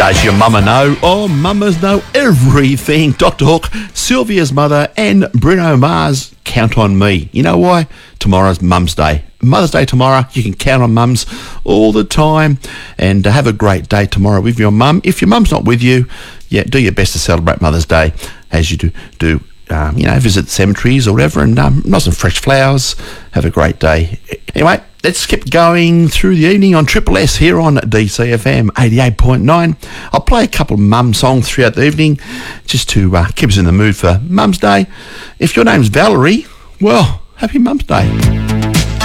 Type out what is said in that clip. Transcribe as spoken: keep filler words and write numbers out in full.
Does your mama know? Oh, mamas know everything. Doctor Hook, Sylvia's mother, and Bruno Mars count on me. You know why? Tomorrow's Mum's Day. Mother's Day tomorrow. You can count on mums all the time. And uh, have a great day tomorrow with your mum. If your mum's not with you, yeah, do your best to celebrate Mother's Day as you do. do um, you know, visit cemeteries or whatever, and um, nice and fresh flowers. Have a great day. Anyway, let's keep going through the evening on Triple S here on D C F M eighty-eight point nine. I'll play a couple of mum songs throughout the evening just to uh, keep us in the mood for Mum's Day. If your name's Valerie, well, happy Mum's Day.